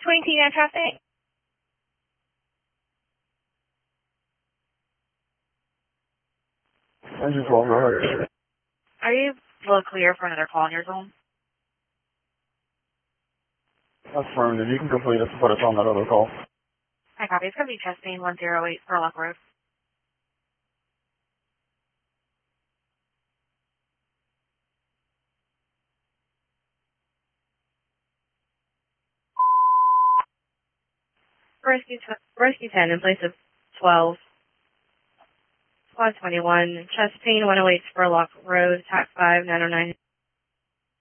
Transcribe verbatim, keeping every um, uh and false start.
twenty-nine traffic. Engine twelve, go ahead. Are you low clear for another call in your zone? Affirmative. You can complete us to put us on that other call. I copy. It's going to be Chastain one oh eight Spurlock Road. Rescue, Rescue ten in place of twelve. Squad twenty-one, Chastain one oh eight Spurlock Road, Tac five nine oh nine.